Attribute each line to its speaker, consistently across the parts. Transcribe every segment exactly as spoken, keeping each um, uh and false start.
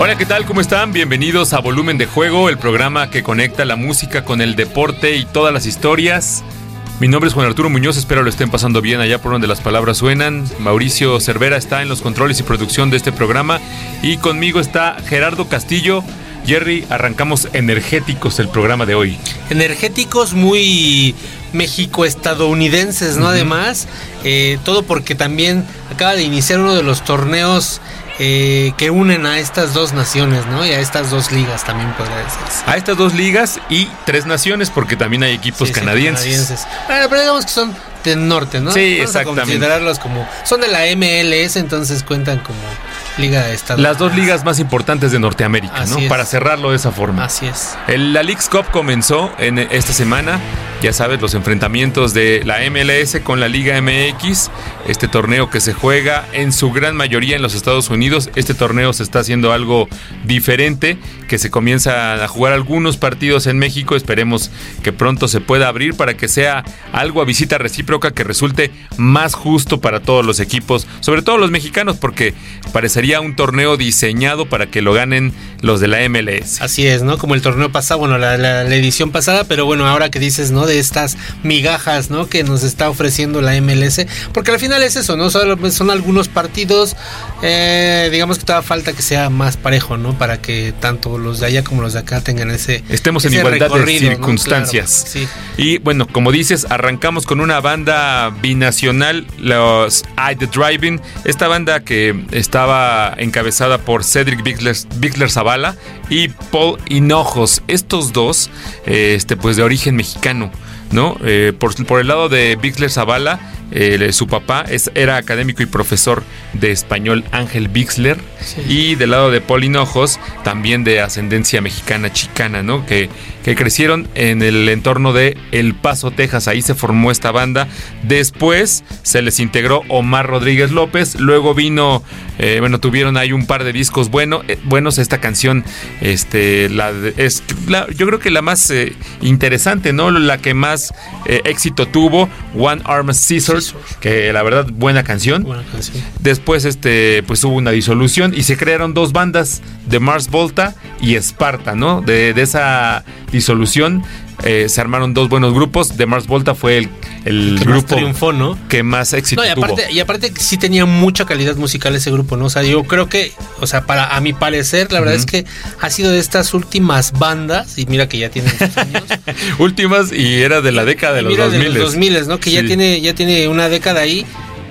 Speaker 1: Hola, ¿qué tal? ¿Cómo están? Bienvenidos a Volumen de Juego, el programa que conecta la música con el deporte y todas las historias. Mi nombre es Juan Arturo Muñoz, espero lo estén pasando bien allá por donde las palabras suenan. Mauricio Cervera está en los controles y producción de este programa. Y conmigo está Gerardo Castillo. Jerry, arrancamos energéticos el programa de hoy.
Speaker 2: Energéticos muy México-estadounidenses, ¿no? Uh-huh. Además, eh, todo porque también acaba de iniciar uno de los torneos eh, que unen a estas dos naciones, ¿no? Y a estas dos ligas también podría decirse.
Speaker 1: A estas dos ligas y tres naciones, porque también hay equipos sí, canadienses. Sí, canadienses.
Speaker 2: Bueno, pero digamos que son del norte, ¿no?
Speaker 1: Sí,
Speaker 2: Vamos
Speaker 1: exactamente.
Speaker 2: a considerarlos como... Son de la M L S, entonces cuentan como liga de estados.
Speaker 1: Las dos ligas más importantes de Norteamérica, Así ¿no? Es. Para cerrarlo de esa forma.
Speaker 2: Así es.
Speaker 1: El, la Leagues Cup comenzó en esta semana. Ya sabes, los enfrentamientos de la M L S con la Liga M X. Este torneo que se juega en su gran mayoría en los Estados Unidos. Este torneo se está haciendo algo diferente, que se comienza a jugar algunos partidos en México. Esperemos que pronto se pueda abrir para que sea algo a visita recíproca, que resulte más justo para todos los equipos, sobre todo los mexicanos, porque parecería un torneo diseñado para que lo ganen los de la M L S.
Speaker 2: Así es, ¿no? Como el torneo pasado, bueno, la, la, la edición pasada, pero bueno, ahora que dices, ¿no? De estas migajas, ¿no? Que nos está ofreciendo la M L S, porque al final es eso, ¿no? Son, son algunos partidos, eh, digamos que todavía falta que sea más parejo, ¿no? Para que tanto los de allá como los de acá tengan ese
Speaker 1: estemos ese en igualdad de circunstancias, ¿no? Claro, sí. Y bueno, como dices, arrancamos con una banda binacional, los I The Driving, esta banda que estaba encabezada por Cedric Bixler, Bixler Zavala y Paul Hinojos, estos dos este pues de origen mexicano, ¿no? Eh, por, por el lado de Bixler Zavala, eh, su papá es, era académico y profesor de español Ángel Bixler, sí. Y del lado de Paul Hinojos, también de ascendencia mexicana chicana, ¿no? Que, que crecieron en el entorno de El Paso, Texas. Ahí se formó esta banda. Después se les integró Omar Rodríguez López. Luego vino, eh, bueno, tuvieron ahí un par de discos bueno, eh, buenos. Esta canción, este, la, es, la, yo creo que la más eh, interesante, ¿no? La que más eh, éxito tuvo, One Arm Scissors, que la verdad, buena canción.
Speaker 2: Buena canción.
Speaker 1: Después, este, pues hubo una disolución y se crearon dos bandas, de Mars Volta y Esparta, ¿no? De, de esa disolución eh, se armaron dos buenos grupos. De Mars Volta fue el, el
Speaker 2: que
Speaker 1: grupo
Speaker 2: más triunfó, ¿no?
Speaker 1: Que más éxito
Speaker 2: no, y aparte,
Speaker 1: tuvo.
Speaker 2: Y aparte sí tenía mucha calidad musical ese grupo, ¿no? O sea, yo creo que, o sea, para a mi parecer, la verdad uh-huh. es que ha sido de estas últimas bandas, y mira que ya tienen sus años.
Speaker 1: Últimas, y era de la década de los dos mil.
Speaker 2: De los dos mil, ¿no? Que sí. ya tiene ya tiene una década ahí.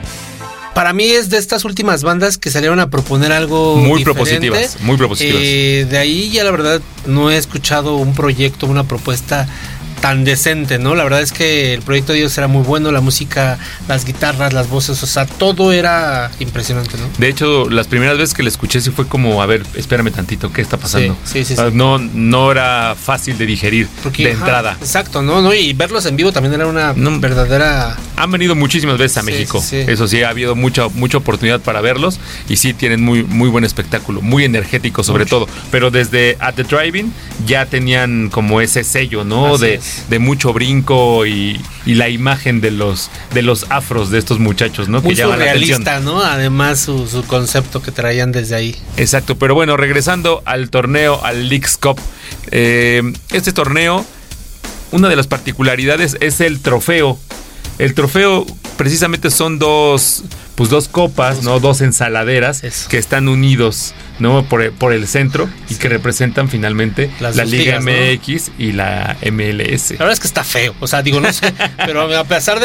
Speaker 2: Para mí es de estas últimas bandas que salieron a proponer algo
Speaker 1: muy
Speaker 2: diferente.
Speaker 1: propositivas, muy propositivas.
Speaker 2: Eh, de ahí ya la verdad no he escuchado un proyecto, una propuesta tan decente, ¿no? La verdad es que el proyecto de ellos era muy bueno, la música, las guitarras, las voces, o sea, todo era impresionante, ¿no?
Speaker 1: De hecho, las primeras veces que la escuché sí fue como, a ver, espérame tantito, ¿qué está pasando?
Speaker 2: Sí, sí, sí.
Speaker 1: sí. No, no era fácil de digerir Porque, de ajá, entrada.
Speaker 2: Exacto, ¿no? ¿no? Y verlos en vivo también era una no, verdadera...
Speaker 1: Han venido muchísimas veces a sí, México, sí, sí. Eso sí, ha habido mucha, mucha oportunidad para verlos y sí tienen muy, muy buen espectáculo, muy energético sobre Mucho. todo, pero desde At The Driving ya tenían como ese sello, ¿no? Así de es. de mucho brinco y, y la imagen de los de los afros de estos muchachos, ¿no?
Speaker 2: Muy
Speaker 1: que llaman
Speaker 2: surrealista,
Speaker 1: la atención.
Speaker 2: ¿no? Además su, su concepto que traían desde ahí.
Speaker 1: Exacto, pero bueno, regresando al torneo, al Leagues Cup, eh, este torneo, una de las particularidades es el trofeo. El trofeo precisamente son dos, pues dos copas, ¿no? Dos ensaladeras Eso. que están unidos, ¿no? Por, por el centro y sí. que representan finalmente Las la Liga ligas, M X, ¿no? Y la M L S.
Speaker 2: La verdad es que está feo, o sea, digo, no sé, pero a pesar de